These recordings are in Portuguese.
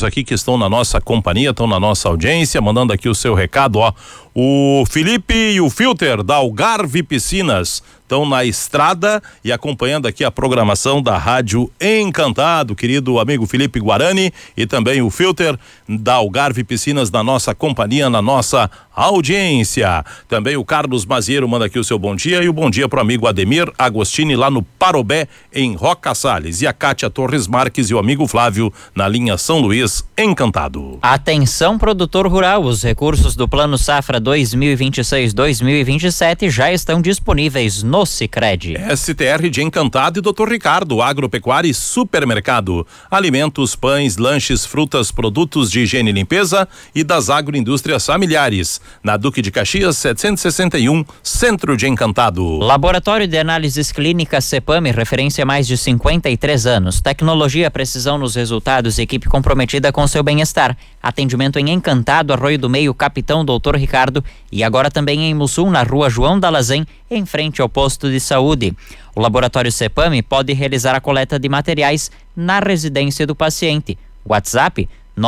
aqui que estão na nossa companhia, estão na nossa audiência, mandando aqui o seu recado, ó. O Felipe e o Filter da Algarve Piscinas estão na estrada e acompanhando aqui a programação da Rádio Encantado, querido amigo Felipe Guarani, e também o Filter da Algarve Piscinas na nossa companhia, na nossa audiência. Também o Carlos Maziero manda aqui o seu bom dia e o bom dia pro amigo Ademir Agostini lá no Parobé, em Roca Salles, e a Kátia Torres Marques e o amigo Flávio na linha São Luís Encantado. Atenção, produtor rural, os recursos do Plano Safra 2026-2027 já estão disponíveis no Sicredi. STR de Encantado e Dr. Ricardo, agropecuária e supermercado, alimentos, pães, lanches, frutas, produtos de higiene e limpeza e das agroindústrias familiares, na Duque de Caxias 761, Centro de Encantado. Laboratório de Análises Clínicas CEPAM, referência há mais de 53 anos, tecnologia, precisão nos resultados, equipe comprometida com seu bem-estar, atendimento em Encantado, Arroio do Meio, Capitão Dr. Ricardo, e agora também em Mussum, na Rua João Dalazen, em frente ao posto de saúde. O Laboratório CEPAM pode realizar a coleta de materiais na residência do paciente. WhatsApp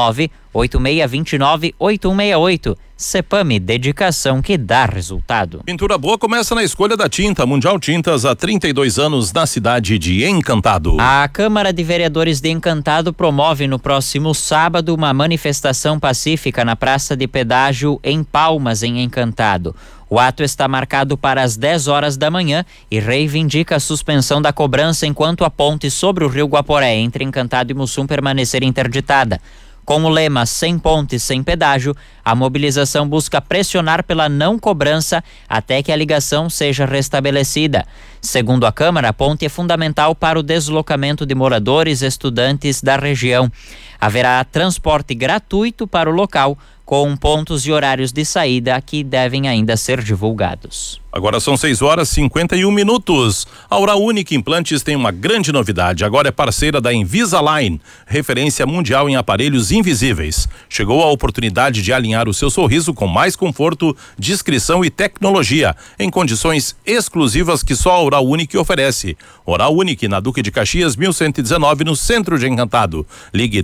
986298168. CEPAM, dedicação que dá resultado. Pintura boa começa na escolha da tinta. Mundial Tintas, há 32 anos na cidade de Encantado. A Câmara de Vereadores de Encantado promove no próximo sábado uma manifestação pacífica na Praça de Pedágio em Palmas, em Encantado. O ato está marcado para as 10 horas da manhã e reivindica a suspensão da cobrança enquanto a ponte sobre o rio Guaporé entre Encantado e Mussum permanecer interditada. Com o lema "Sem ponte, sem pedágio", a mobilização busca pressionar pela não cobrança até que a ligação seja restabelecida. Segundo a Câmara, a ponte é fundamental para o deslocamento de moradores e estudantes da região. Haverá transporte gratuito para o local, com pontos e horários de saída que devem ainda ser divulgados. Agora são 6h51. A Oral Unique Implantes tem uma grande novidade. Agora é parceira da Invisalign, referência mundial em aparelhos invisíveis. Chegou a oportunidade de alinhar o seu sorriso com mais conforto, discrição e tecnologia, em condições exclusivas que só a Oral Unique oferece. Oral Unique, na Duque de Caxias, 1119, no Centro de Encantado. Ligue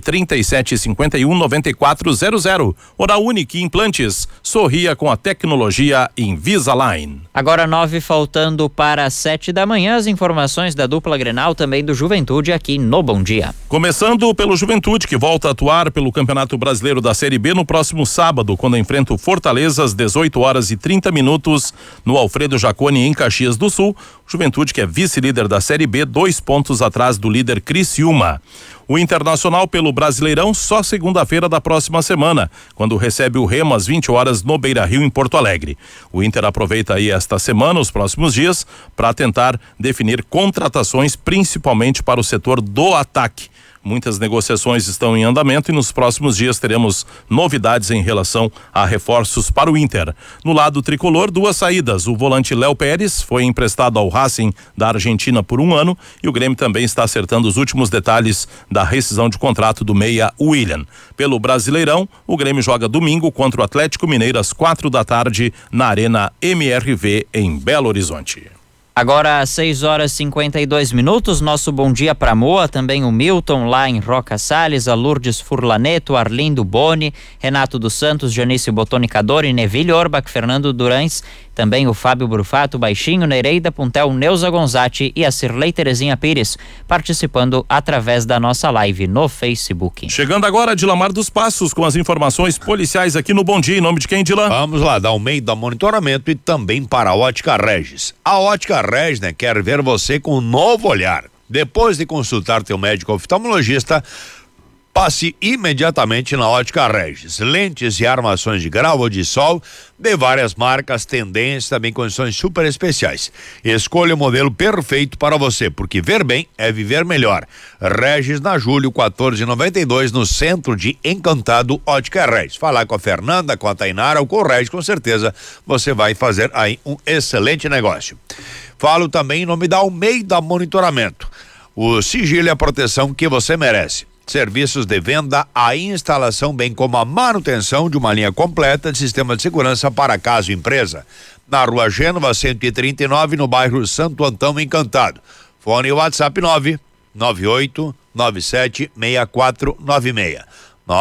3751-9400. Oral Unique Implantes. Sorria com a tecnologia Invisalign. Agora 9, faltando para 7 da manhã, as informações da dupla Grenal, também do Juventude, aqui no Bom Dia. Começando pelo Juventude, que volta a atuar pelo Campeonato Brasileiro da Série B no próximo sábado, quando enfrenta o Fortaleza às 18h30 no Alfredo Jaconi, em Caxias do Sul. Juventude, que é vice-líder da Série B, 2 pontos atrás do líder Criciúma. O Internacional pelo Brasileirão só segunda-feira da próxima semana, quando recebe o Remo às 20 horas no Beira-Rio, em Porto Alegre. O Inter aproveita aí esta semana, os próximos dias, para tentar definir contratações, principalmente para o setor do ataque. Muitas negociações estão em andamento e nos próximos dias teremos novidades em relação a reforços para o Inter. No lado tricolor, 2 saídas. O volante Léo Pérez foi emprestado ao Racing da Argentina por 1 ano e o Grêmio também está acertando os últimos detalhes da rescisão de contrato do meia William. Pelo Brasileirão, o Grêmio joga domingo contra o Atlético Mineiro às 4 da tarde na Arena MRV em Belo Horizonte. Agora às 6h52, nosso bom dia para Moa, também o Milton lá em Roca Salles, a Lourdes Furlaneto, Arlindo Boni, Renato dos Santos, Janice Botonicador, Neville Orbach, Fernando Durães, também o Fábio Brufato, Baixinho, Nereida Puntel, Neuza Gonzatti e a Cirlei Terezinha Pires, participando através da nossa live no Facebook. Chegando agora, Dilamar dos Passos, com as informações policiais aqui no Bom Dia. Em nome de quem, Dilan? Vamos lá, dar um meio da monitoramento e também para a Ótica Regis. A Ótica Regis, quer ver você com um novo olhar. Depois de consultar teu médico oftalmologista, passe imediatamente na Ótica Regis. Lentes e armações de grau ou de sol, de várias marcas, tendências, também condições super especiais. Escolha o modelo perfeito para você, porque ver bem é viver melhor. Regis, na Júlio 1492, no Centro de Encantado, Ótica Regis. Falar com a Fernanda, com a Tainara ou com o Regis, com certeza você vai fazer aí um excelente negócio. Falo também em nome da Almeida Monitoramento. O sigilo e a proteção que você merece. Serviços de venda, a instalação, bem como a manutenção de uma linha completa de sistema de segurança para casa e empresa. Na Rua Gênova 139, no bairro Santo Antão, Encantado. Fone WhatsApp 998976496.